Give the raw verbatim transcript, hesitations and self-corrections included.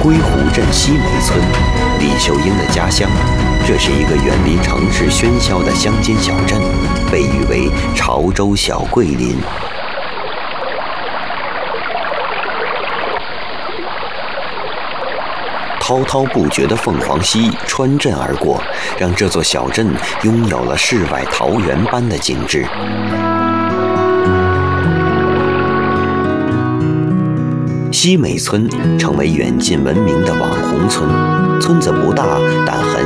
归湖镇西梅村，李秀英的家乡。这是一个远离城市喧嚣的乡间小镇，被誉为潮州小桂林。滔滔不绝的凤凰溪穿镇而过，让这座小镇拥有了世外桃源般的景致。西梅村成为远近闻名的网红村，村子不大，但很